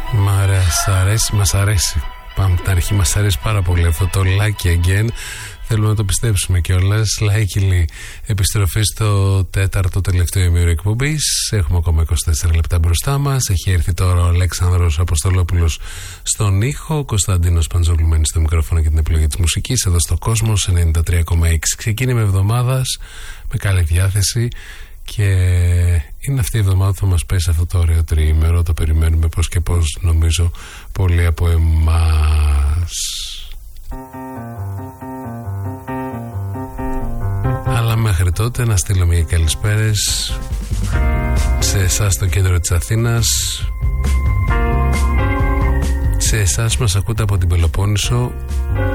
Μας αρέσει. Πάμε από την αρχή, μας αρέσει πάρα πολύ αυτό το like again. Θέλουμε να το πιστέψουμε κιόλας. Λαϊκή επιστροφή στο τέταρτο τελευταίο ημίωρο εκπομπής. Έχουμε ακόμα 24 λεπτά μπροστά μας. Έχει έρθει τώρα ο Αλέξανδρος Αποστολόπουλος στον ήχο, Κωνσταντίνος Παντζογλουμένης στο μικρόφωνο και την επιλογή της μουσικής εδώ στο Κόσμος 93,6. Ξεκίνημα εβδομάδας με καλή διάθεση και είναι αυτή η εβδομάδα που θα μας πέσει αυτό το ωραίο τριήμερο. Το περιμένουμε πώς και πώς, νομίζω πολλοί από εμάς. Αλλά μέχρι τότε να στείλω μια καλησπέρες σε εσάς στο κέντρο της Αθήνας, σε εσάς μας ακούτε από την Πελοπόννησο,